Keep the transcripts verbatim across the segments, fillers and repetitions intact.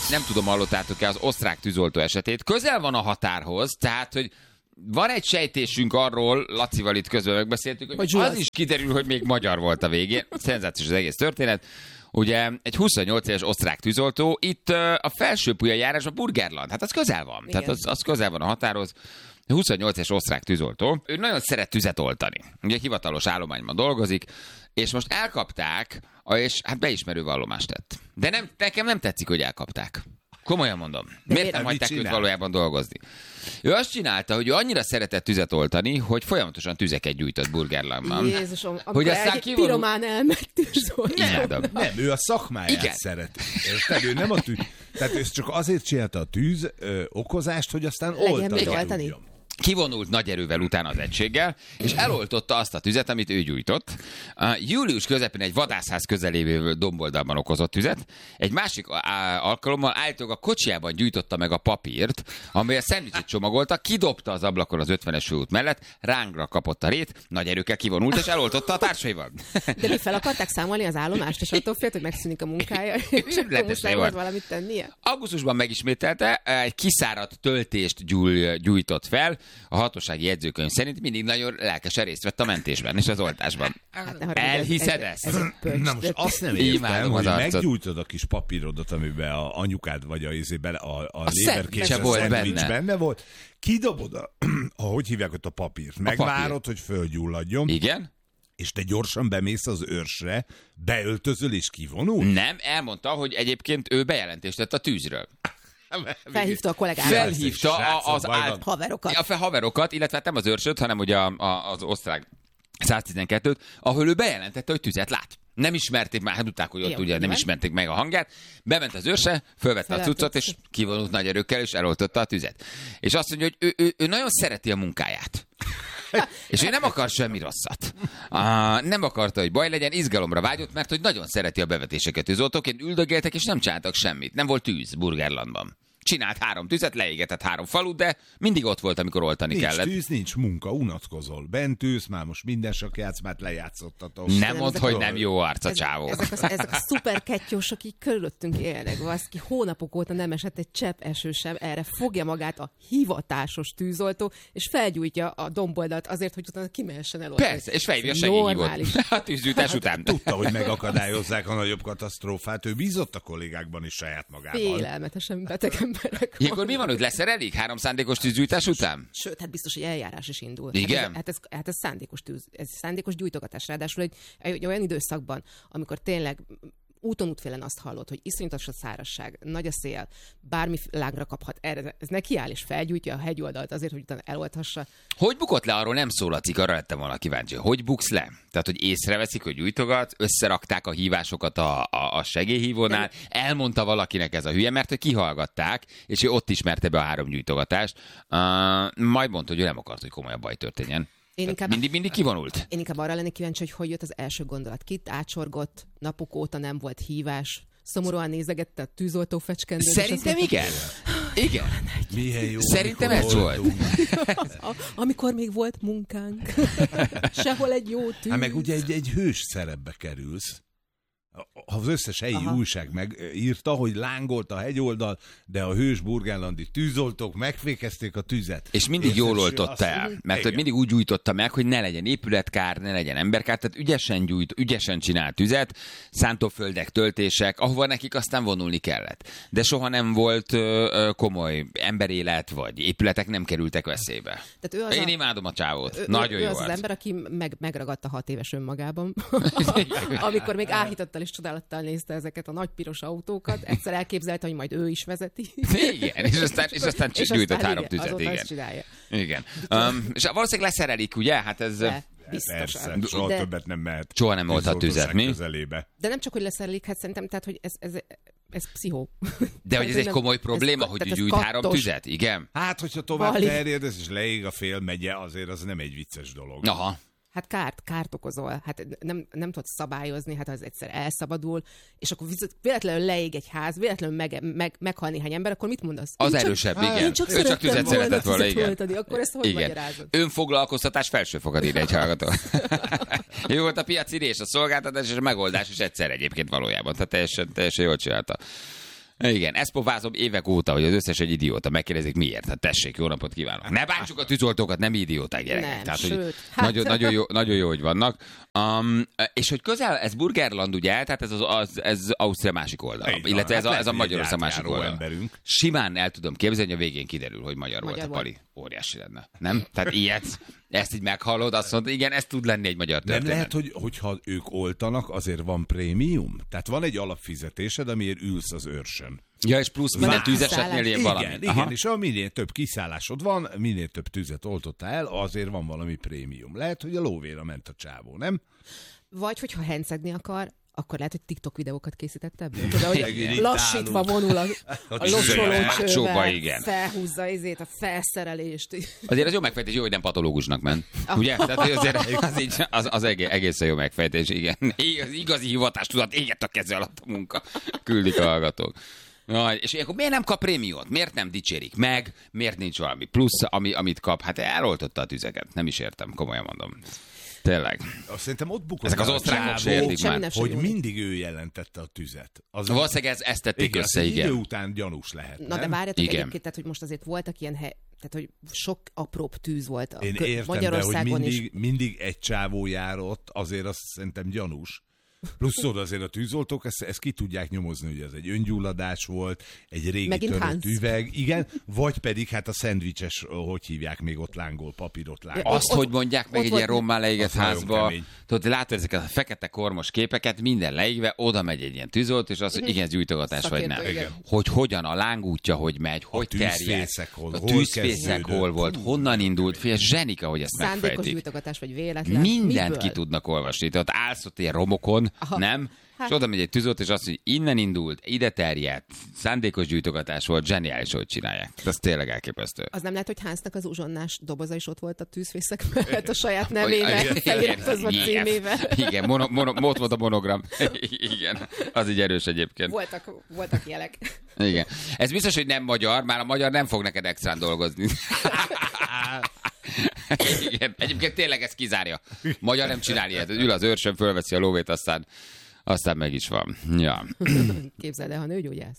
nem tudom, hallottátok-e az osztrák tűzoltó esetét. Közel van a határhoz, tehát, hogy van egy sejtésünk arról, Lacival itt közben megbeszéltük, hogy, hogy az is kiderül, hogy még magyar volt a végén. Szenzációs az egész történet. Ugye egy huszonnyolc éves osztrák tűzoltó, itt a Felső-Pujai járásban Burgerland, hát az közel van, igen. Tehát az, az közel van a határhoz. huszonnyolc éves osztrák tűzoltó, ő nagyon szeret tüzet oltani. Ugye hivatalos állományban dolgozik, és most elkapták, és hát beismerő vallomást tett. De nem, nekem nem tetszik, hogy elkapták. Komolyan mondom. De miért nem hagyták őt valójában dolgozni? Ő azt csinálta, hogy ő annyira szeretett tüzet oltani, hogy folyamatosan tüzeket gyújtott Burgerlandban. Jézusom, hogy aztán egy piromán elmegy tűzoltani. Nem, nem, ő a szakmáját igen. szereti. Érted? Ő nem a tűz. Tehát ő csak azért csinálta a tűz ö, okozást, hogy aztán oltani. Kivonult nagy erővel utána az egységgel, és eloltotta azt a tüzet, amit ő gyújtott. Uh, július közepén egy vadászház közelévő domboldalban okozott tüzet. Egy másik alkalommal állítólag a kocsijában gyújtotta meg a papírt, amely a szendvicset csomagolta, kidobta az ablakon az ötvenes főút mellett, rángra kapott a rét, nagy erőkkel kivonult, és eloltotta a társaival. De mi fel akarták számolni az állomást, és attól félt, hogy megszűnik a munkája, és akkor most volt valamit tennie? Augusztusban megismételte, egy kiszáradt töltést gyúj, gyújtott fel. A hatósági jegyzőkönyv szerint mindig nagyon lelkesen részt vett a mentésben és az oltásban. Hát, elhiszed ez, ezt? Ez, ez Na most azt nem értem, hogy meggyújtod a kis papírodat, amiben a anyukád vagy a izében a, a, a léberkész volt benne. benne volt, kidobod a, ahogy hívják ott a papírt, megvárod, papír. hogy fölgyulladjon. Igen. És te gyorsan bemész az őrsre, beöltözöl és kivonul? Nem, elmondta, hogy egyébként ő bejelentést tett a tűzről. Felhívta a kollégákat. Felhívta a, az át... haverokat. A haverokat, illetve nem az őrsöt, hanem ugye a, a, az osztrák száztizenkettőt, ahol ő bejelentette, hogy tüzet lát. Nem ismerték már, hát tudták, hogy ott jó, ugye nem ismerték meg a hangját. Bement az őrse, fölvette Felelt a cuccot, és kivonult nagy erőkkel, és eloltotta a tüzet. És azt mondja, hogy ő, ő, ő nagyon szereti a munkáját. És ő nem akar semmi rosszat. Uh, nem akarta, hogy baj legyen, izgalomra vágyott, mert hogy nagyon szereti a bevetéseket. Tűzoltóként üldögéltek, és nem csináltak semmit. Nem volt tűz Burgerlandban. Csinált három tüzet, leégetett három falut, de mindig ott volt, amikor oltani nincs kellett. Nincs tűz, nincs munka, unatkozol. Bent ülsz, már most minden sok játszmát lejátszottatok. Nem mondd, hogy nem jó arc a csávó. Ezek, ezek, ezek a szuper kettyósok így körülöttünk élnek. Valaki hónapok óta nem esett egy csepp eső sem, erre fogja magát a hivatásos tűzoltó, és felgyújtja a domboldalt azért, hogy utána kimehessen el. Persze, és felhívja a segélyhívót a tűzgyújtás után. Tudta, hogy megakadályozzák a nagyobb katasztrófát. Ő bízott a kollégákban is saját magával. Félelmetesen beteg. Ilyenkor mi van, hogy lesz elég három szándékos tűzgyújtás után? Sőt, hát biztos, hogy eljárás is indul. Igen? Hát ez, hát ez, hát ez szándékos tűz, ez szándékos gyújtogatás. Ráadásul egy, egy olyan időszakban, amikor tényleg úton útfélen azt hallod, hogy iszonyatos a szárazság, nagy a szél, bármi lángra kaphat, erre, ez nekiáll és felgyújtja a hegyoldalt azért, hogy utána elolthassa. Hogy bukott le, arról nem szól a cikk, arra lettem volna kíváncsi. Hogy buksz le? Tehát, hogy észreveszik, hogy gyújtogat, összerakták a hívásokat a, a, a segélyhívónál, elmondta valakinek ez a hülye, mert hogy kihallgatták, és ő ott ismerte be a három gyújtogatást. Uh, majd mondta, hogy ő nem akart, hogy komolyabb baj történjen. Én inkább, mindig, mindig kivonult. Én inkább arra lennék kíváncsi, hogy hogy jött az első gondolat. Kit átsorgott, napok óta nem volt hívás, szomorúan nézegette a tűzoltó fecskendőt. Szerintem igen. Igen. Milyen jó, szerintem ez volt. Amikor még volt munkánk. Sehol egy jó tűz. Hát meg ugye egy, egy hős szerepbe kerülsz. Az összes helyi Aha. újság megírta, hogy lángolt a hegyoldal, de a hős burgenlandi tűzoltók megfékezték a tüzet. És mindig Érted, jól oltotta el, mert igen. hogy mindig úgy gyújtotta meg, hogy ne legyen épületkár, ne legyen emberkár, tehát ügyesen gyújt, ügyesen csinált tüzet, szántóföldek, töltések, ahova nekik aztán vonulni kellett. De soha nem volt ö, komoly emberélet, vagy épületek nem kerültek veszélybe. Tehát Én a... imádom a csávót. Ő, Nagyon ő jó az, az ember, aki meg, megragadta hat éves önmagában, amikor még áhítattal és csodálattal nézte ezeket a nagy piros autókat, egyszer elképzelte, hogy majd ő is vezeti. Igen, és aztán, és aztán és gyújtott három igen, tüzet. Igen. Csinálja. Igen. Um, és valószínűleg leszerelik, ugye? Hát ez... De, biztosan. Persze, soha de, többet nem mehet. Soha nem volt a tüzet, mi? Közelébe. De nem csak, hogy leszerelik, hát szerintem, tehát, hogy ez, ez, ez pszichó. De hogy ez egy komoly probléma, ez, hogy gyújt három tüzet, igen? Hát, hogyha tovább terjed, ez is leég a fél megye, azért az nem egy vicces dolog. Aha. Hát kárt, kárt okozol, hát nem, nem tudod szabályozni, hát az egyszer elszabadul, és akkor véletlenül leég egy ház, véletlenül meg, meg, meghal néhány ember, akkor mit mondasz? Az én erősebb, csak, igen. Csak ő csak tüzet szeretett volna, igen. Tölteni, akkor ezt hogy magyarázod? Önfoglalkoztatás felsőfokat ír egy hallgató. Jó volt a piaci és a szolgáltatás és a megoldás is egyszer egyébként valójában, tehát teljesen, teljesen jól csinálta. Igen, ezt pofázom évek óta, hogy az összes egy idióta. Megkérdezik miért. Hát tessék, jó napot kívánok. Ne bántsuk a tűzoltókat, nem idióták gyerekek. Nem, Tehát, sőt, hogy hát... nagyon, nagyon, jó, nagyon jó, hogy vannak. Um, és hogy közel, ez Burgerland ugye, tehát ez, az, az, ez Ausztria másik oldala. Van, illetve ez hát a, ez a Magyarország másik oldala. Emberünk. Simán el tudom képzelni, hogy a végén kiderül, hogy magyar, magyar volt a Pali. Óriási lenne. Nem? Tehát ilyet, ezt így meghallod, azt mondod, igen, ez tud lenni egy magyar történet. Nem lehet, hogy, hogyha ők oltanak, azért van prémium? Tehát van egy alapfizetésed, amiért ülsz az őrsön. Ja, és plusz minden tűzesetnél ilyen valami. Igen, igen, és a minél több kiszállásod van, minél több tüzet oltottál el, azért van valami prémium. Lehet, hogy a lóvéra ment a csávó, nem? Vagy, hogyha hencegni akar, akkor lehet, hogy TikTok videókat készített ebből. Tudod, hogy lassítva vonul a, a locsolócsővel, felhúzza izét, a felszerelést. Azért az jó megfejtés, jó, hogy nem patológusnak ment. Ah. Ugye? Tehát azért az, így, az, az egészen jó megfejtés, igen. Az igazi hivatástudat égett a keze alatt a munka. Küldik a hallgatók. Na, és akkor miért nem kap prémiót? Miért nem dicsérik meg? Miért nincs valami plusz, ami, amit kap? Hát eloltotta a tüzeket. Nem is értem, komolyan mondom. Tényleg. Azt szerintem ott bukott. Ezek az osztrákok se értik már. Hogy mindig ő jelentette a tüzet. Az valószínűleg ez, ezt tették igen, össze, igen. Idő után gyanús lehet. Na nem? de várjatok egyébként, tehát, hogy most azért voltak ilyen hely, tehát hogy sok apróbb tűz volt a Én kö- értem, Magyarországon de, hogy mindig, is. mindig egy csávó jár ott, azért azt szerintem gyanús. Plusz oda azért a tűzoltók, ezt, ezt ki tudják nyomozni, hogy ez egy öngyulladás volt, egy régi Megint törött Hans. üveg, igen, vagy pedig hát a szendvicses, hogy hívják még ott lángol, papírot lángol. Azt, ott, hogy mondják meg egy ilyen rommá leégett házba, tudod, látod ezeket a fekete kormos képeket, minden leégve, oda megy egy ilyen tűzolt, és az, hogy igen, ez gyújtogatás vagy nem. Igen. Hogy hogyan a lángútja, hogy megy, hogy terjed. Hol, a tűzfészek hol, hol volt, honnan indult, fél zsenika, hogy ezt szándékos megfejtik. gyújtogatás vagy véletlen. Mindent Miből? ki tudnak olvasni. Tehát állsz ott ilyen romokon, aha. Nem? Hát. És oda megy egy tűzolt, és azt mondja, hogy innen indult, ide terjedt, szándékos gyújtogatás volt, zseniális, hogy csinálják. Ez tényleg elképesztő. Az nem lehet, hogy Hansnak az uzsonnás doboza is ott volt a tűzfészek mellett a saját nevével, feliratozva címével. Igen, mono, mono, ott volt a monogram. Igen, az így erős egyébként. Voltak, voltak jelek. Igen. Ez biztos, hogy nem magyar, már a magyar nem fog neked extrán dolgozni. Igen. Egyébként tényleg ez kizárja. Magyar nem csinál ilyet. Ül az őrsön, fölveszi a lóvét, aztán, aztán meg is van. Ja. Képzeld el, ha nőgyógyász.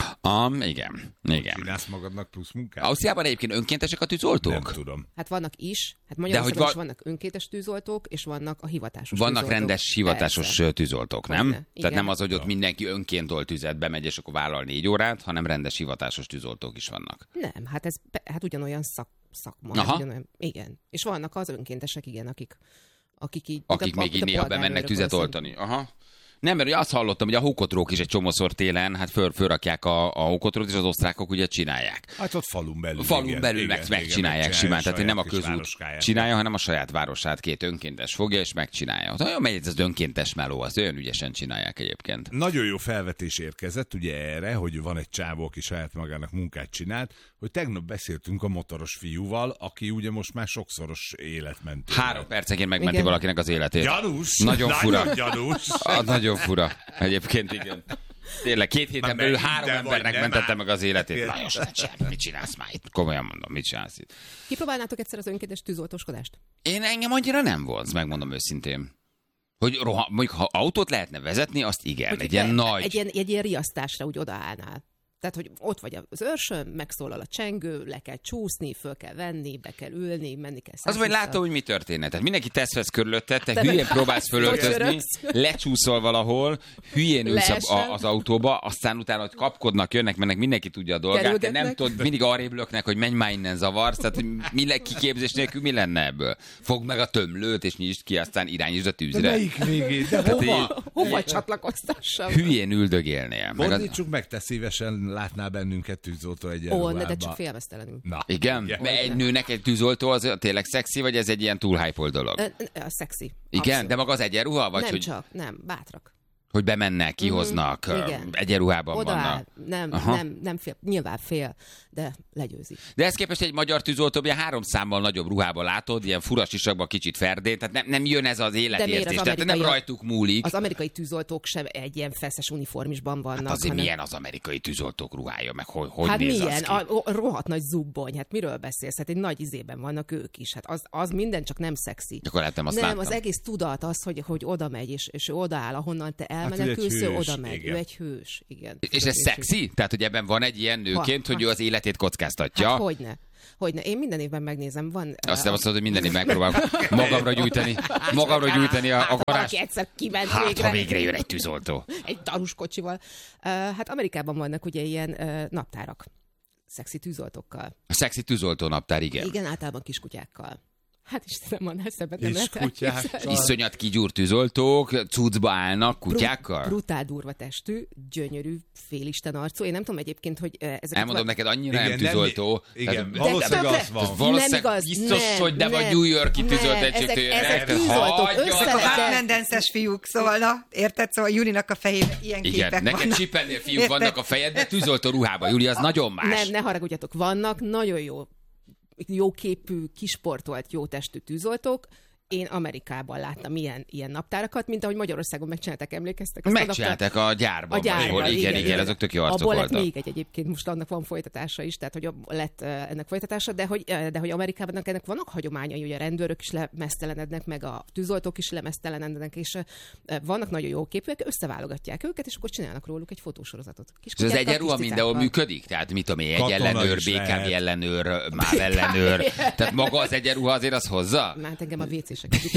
Um, igen, igen. Csinálsz magadnak plusz munkát? Ausztriában egyébként önkéntesek a tűzoltók? Nem tudom. Hát vannak is. Hát Magyarországon va- is vannak önkéntes tűzoltók, és vannak a hivatásos Vannak tűzoltók. rendes hivatásos Persze. tűzoltók, nem? Hogyne, Tehát igen. nem az, hogy ott mindenki önként olt tüzet, bemegy, és akkor vállal négy órát, hanem rendes hivatásos tűzoltók is vannak. Nem, hát ez hát ugyanolyan szak, szakma. Aha. Hát ugyanolyan, igen. És vannak az önkéntesek, igen, akik, akik így... Akik még így néha bemennek tüzet oltani. Aha. Nem, mert ugye azt hallottam, hogy a hókotrók is egy csomószor télen, hát föl, fölrakják a, a hókotrót, és az osztrákok ugye csinálják. Hát ott falun belül. Falun igen, belül igen, meg, igen, megcsinálják igen, simán, tehát nem a közút városkáját. csinálja, hanem a saját városát két önkéntes fogja, és megcsinálja. Olyan megy ez az önkéntes meló, az olyan ügyesen csinálják egyébként. Nagyon jó felvetés érkezett ugye erre, hogy van egy csávó, aki saját magának munkát csinált, hogy tegnap beszéltünk a motoros fiúval, aki ugye most már sokszoros életmentő. Három percenként megmenti Igen. valakinek az életét. Gyanús! Nagyon fura. Nagyon gyanús! Ah, nagyon fura. Egyébként igen. Tényleg két héten belül három embernek mentette meg az életét. Na, most mit csinálsz már itt? Komolyan mondom, mit csinálsz itt? Kipróbálnátok egyszer az önkéntes tűzoltóskodást? Én engem annyira nem vonz, megmondom őszintén. Hogy roha, mondjuk, ha autót lehetne vezetni, azt igen, Hogy egy ilyen te- nagy... Egy ilyen, egy ilyen riasztásra úgy odaállnál. Tehát, hogy ott vagy az őrsön, megszólal a csengő, le kell csúszni, föl kell venni, be kell ülni, menni kell Az vagy látom, hogy mi történne. Tehát mindenki tesz vesz körülötted, te Te hülyén meg- próbálsz fölöltözni, Köcsörögsz. lecsúszol valahol, hülyén ülsz a, Leesel. az autóba, aztán utána, hogy kapkodnak, jönnek, mennek, mindenki tudja a dolgát, de nem Kerülgetnek. tudod, mindig arrébb löknek, hogy menj már innen, zavarsz, tehát hogy mi le, kiképzés nélkül mi lenne ebből? Fogd meg a tömlőt, és nyisd ki, aztán irányítsd a De tűzre. melyik végén? De Tehát hova? Hova csatlakoztassam? Hülyén üldögélnél. Meg az... Fordítsuk meg, te szívesen látnál bennünket tűzoltó Ó, egyenruhában. ne, de csak félmeztelenül. Na, Igen? igen. Mert egy nőnek egy tűzoltó az tényleg szexi, vagy ez egy ilyen túl hype dolog? Ö, ö, A szexi. Igen, Abszolút. de maga az egyenruha? Vagy Nem hogy, csak, nem, bátrak. hogy bemennek, kihoznak, Mhm, mm, igen. egyenruhában Odaáll, vannak. nem, Aha. nem, nem fél, nyilván fél, de legyőzi. De ezt képest egy magyar tűzoltó, ilyen három számmal nagyobb ruhában látod, ilyen furas isakban, kicsit ferdén, tehát nem, nem jön ez az miért életérzés, az tehát nem amerikai- rajtuk múlik. Az amerikai tűzoltók sem egy ilyen feszes uniformisban vannak. Hát azért hanem... milyen az amerikai tűzoltók ruhája, meg hogy, hogy Hát néz milyen? az ki? A, a rohadt nagy zubbony, hát miről beszélsz? Hát egy nagy izében vannak ők is. Hát az, az minden csak nem szexi. Akkor hát nem azt nem, láttam. az egész tudat az, hogy, hogy oda megy, és, és ő odaáll, ahonnan te felmenekülsző hát, oda megy. Igen. Ő egy hős, igen. És ez szexi? Tehát, hogy ebben van egy ilyen nőként, ha, hogy ha. ő az életét kockáztatja? Hát hogyne. Hogyne. Én minden évben megnézem. Van, azt nem azt mondod, hogy minden év megpróbálom magamra gyújtani, magamra gyújtani a, a garázs. Hát, egyszer kiment hát, végre. ha végre jön egy tűzoltó. Egy darus kocsival. Uh, hát Amerikában vannak ugye ilyen uh, naptárak. Szexi tűzoltókkal. A szexi tűzoltó naptár, igen. Igen, általában kiskutyákkal. Hát Istenem, van szebbet nem lehet kutyák. Iszonyat kigyúrt tűzoltók, cuccba állnak kutyákkal? Bru- brutál durva testű, gyönyörű, félisten arcú. Én nem tudom egyébként, hogy ezeket... Elmondom van... neked, annyira igen, nem tűzoltó. Nem, igen, tehát, valószínűleg az van. Valószínűleg nem igaz, biztos, nem, hogy nem, nem, vagy New York-i nem, tűzolt ezek, egységtől. ezek tűzoltók, összelettek. Hartmandenses fiúk, szóval na, érted? Szóval Julinak a fejében ilyen igen, képek neked vannak. csippennél fiúk vannak a fejedben, tűzoltó ruhában. Júli, az nagyon más. Nem, ne haragudjatok, vannak nagyon jó jóképű, kisportolt, jó testű tűzoltók. Én Amerikában láttam ilyen, ilyen naptárakat, mint ahogy Magyarországon megcsinálták, emlékeztek? Azt megcsinálták a gyárban. A gyárban, ahol, igen, igen, igen, azok tök jó arcok abból voltak. lett még egy egyébként, most annak van folytatása is, tehát hogy lett ennek folytatása, de hogy, de hogy Amerikában ennek vannak hagyományai, hogy a rendőrök is lemeztelenednek, meg a tűzoltók is lemeztelenednek, és vannak nagyon jó képűek, összeválogatják őket, és akkor csinálnak róluk egy fotósorozatot. És az egyenruha mindenhol működik? Tehát mit tudom én, egy ellenőr, bé ká bé ellenőr, MÁV ellenőr, tehát maga az egyenruha azért az hozza? Hát engem a vécések.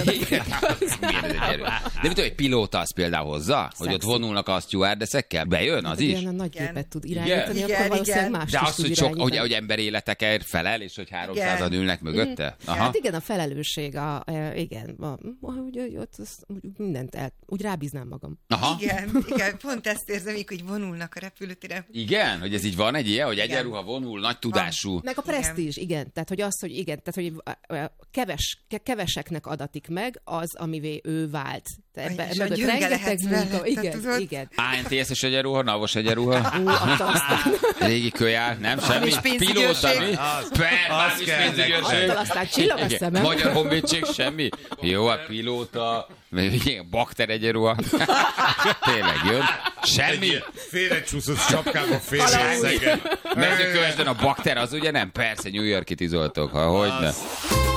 De mit tudom, egy pilóta az például hozza? Hogy ott vonulnak a stewardessekkel? Bejön az is? Igen, a nagy gépet tud irányítani, igen, akkor valószínűleg igen. más de is az, tud hogy, sok, hogy, hogy emberéletekért felel, és hogy háromszázan ülnek mögötte? Aha. Hát igen, a felelősség, a, a, igen, a, úgy, úgy, ott az, úgy mindent el, úgy rábíznám magam. Aha. Igen, igen, pont ezt érzem, így, hogy vonulnak a repülőtére. Igen? Hogy ez így van egy ilyen, hogy Igen. egyenruha vonul, nagy tudású. Meg a presztízs, igen. igen. Tehát, hogy az, hogy igen, tehát, hogy keves, keveseknek adatik meg az, amivé ő vált. Ebbe, és mögött a gyönge rengeteg lehetsz munka. vele, Igen, tudod? igen. á en té es-es egyenruha, navos egyenruha. Ú, aztán Régi kölyár, nem semmi? És pénzügyőrség. Pilóta, mi? Az- Per, az az is kell pénzügyőrség. attól aztán csillag a Igen. szemem. Magyar honvédség, semmi? Jó, a pilóta, igen, bakter egyenruha. Tényleg jön. Semmi? Félrecsúszott sapkába félreszegen. Mezőkövesden a bakter az ugye nem? Persze, New York-i tűzoltók, ha hogyne.